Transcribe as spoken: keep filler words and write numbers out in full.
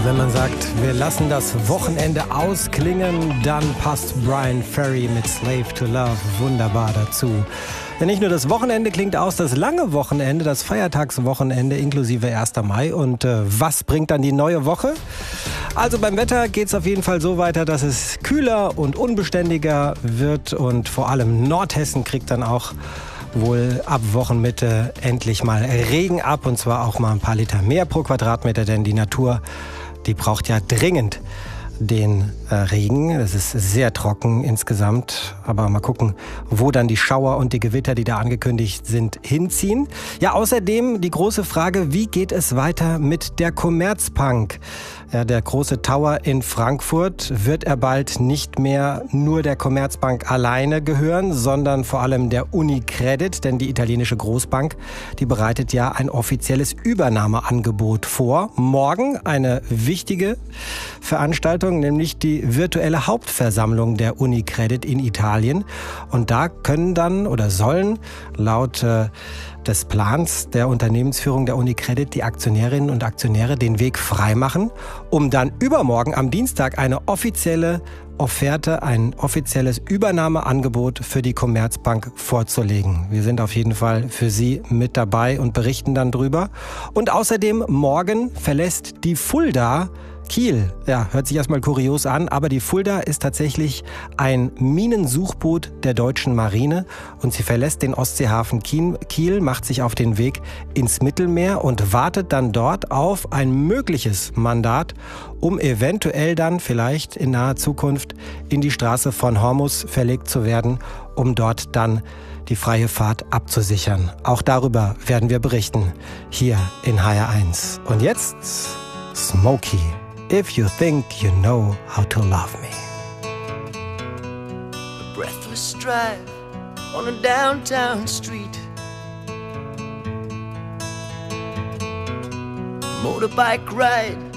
Also wenn man sagt, wir lassen das Wochenende ausklingen, dann passt Bryan Ferry mit Slave to Love wunderbar dazu. Denn nicht nur das Wochenende klingt aus, das lange Wochenende, das Feiertagswochenende inklusive erster Mai. Und äh, was bringt dann die neue Woche? Also beim Wetter geht es auf jeden Fall so weiter, dass es kühler und unbeständiger wird. Und vor allem Nordhessen kriegt dann auch wohl ab Wochenmitte endlich mal Regen ab. Und zwar auch mal ein paar Liter mehr pro Quadratmeter, denn die Natur, die braucht ja dringend den äh, Regen. Es ist sehr trocken insgesamt, aber mal gucken, wo dann die Schauer und die Gewitter, die da angekündigt sind, hinziehen. Ja, außerdem die große Frage, wie geht es weiter mit der Commerzbank? Ja, der große Tower in Frankfurt, wird er bald nicht mehr nur der Commerzbank alleine gehören, sondern vor allem der UniCredit, denn die italienische Großbank, die bereitet ja ein offizielles Übernahmeangebot vor. Morgen eine wichtige Veranstaltung, nämlich die virtuelle Hauptversammlung der UniCredit in Italien. Und da können dann oder sollen laut äh, des Plans der Unternehmensführung der UniCredit die Aktionärinnen und Aktionäre den Weg freimachen, um dann übermorgen am Dienstag eine offizielle Offerte, ein offizielles Übernahmeangebot für die Commerzbank vorzulegen. Wir sind auf jeden Fall für Sie mit dabei und berichten dann drüber. Und außerdem morgen verlässt die Fulda Kiel. Ja, hört sich erstmal kurios an, aber die Fulda ist tatsächlich ein Minensuchboot der deutschen Marine und sie verlässt den Ostseehafen Kiel, macht sich auf den Weg ins Mittelmeer und wartet dann dort auf ein mögliches Mandat, um eventuell dann vielleicht in naher Zukunft in die Straße von Hormuz verlegt zu werden, um dort dann die freie Fahrt abzusichern. Auch darüber werden wir berichten, hier in H R eins. Und jetzt Smokey. If you think you know how to love me. A breathless drive on a downtown street. Motorbike ride